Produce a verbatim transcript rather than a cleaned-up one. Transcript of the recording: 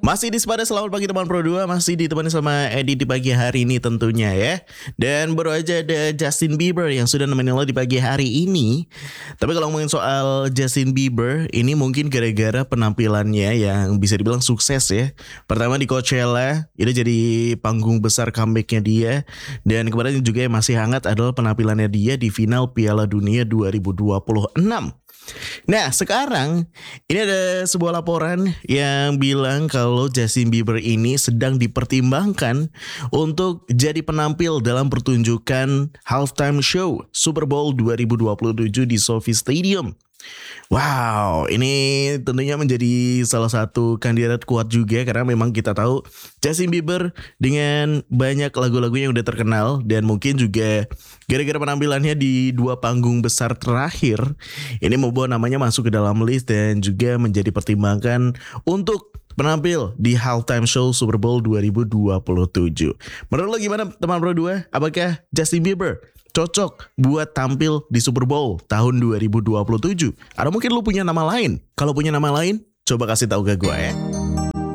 Masih di Sepada Selamat Pagi Teman Pro dua, masih ditemani sama Edi di pagi hari ini tentunya ya. Dan baru aja ada Justin Bieber yang sudah nemenin lo di pagi hari ini. Tapi kalau ngomongin soal Justin Bieber, ini mungkin gara-gara penampilannya yang bisa dibilang sukses ya. Pertama di Coachella, ini jadi panggung besar comebacknya dia. Dan kemarin juga yang masih hangat adalah penampilannya dia di final Piala Dunia dua ribu dua puluh enam. Nah sekarang ini ada sebuah laporan yang bilang kalau Justin Bieber ini sedang dipertimbangkan untuk jadi penampil dalam pertunjukan halftime show Super Bowl dua ribu dua puluh tujuh di SoFi Stadium. Wow, ini tentunya menjadi salah satu kandidat kuat juga karena memang kita tahu Justin Bieber dengan banyak lagu-lagu yang udah terkenal dan mungkin juga gara-gara penampilannya di dua panggung besar terakhir ini membawa namanya masuk ke dalam list dan juga menjadi pertimbangan untuk penampil di halftime show Super Bowl dua ribu dua puluh tujuh. Menurut lo gimana teman Pro dua? Apakah Justin Bieber cocok buat tampil di Super Bowl tahun dua ribu dua puluh tujuh? Atau mungkin lu punya nama lain? Kalau punya nama lain, coba kasih tahu ke gue ya.